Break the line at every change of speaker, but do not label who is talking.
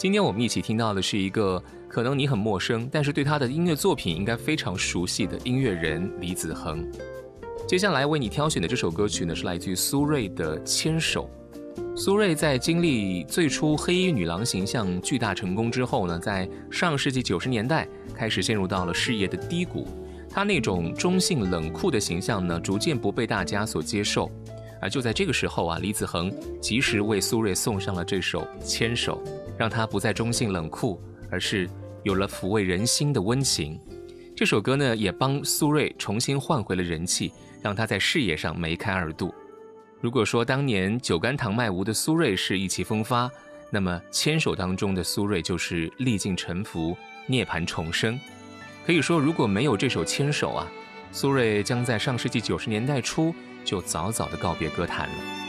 今天我们一起听到的是一个可能你很陌生，但是对他的音乐作品应该非常熟悉的音乐人李子恒。接下来为你挑选的这首歌曲呢，是来自于苏芮的《牵手》。苏芮在经历最初黑衣女郎形象巨大成功之后呢，在上世纪90年代开始陷入到了事业的低谷。她那种中性冷酷的形象呢，逐渐不被大家所接受。而就在这个时候啊，李子恒及时为苏芮送上了这首《牵手》，让她不再中性冷酷，而是有了抚慰人心的温情。这首歌呢，也帮苏芮重新换回了人气，让她在事业上梅开二度。如果说当年酒干倘卖无的苏芮是意气风发，那么牵手当中的苏芮就是历尽沉浮，涅槃重生。可以说，如果没有这首牵手啊，苏芮将在上世纪90年代初就早早的告别歌坛了。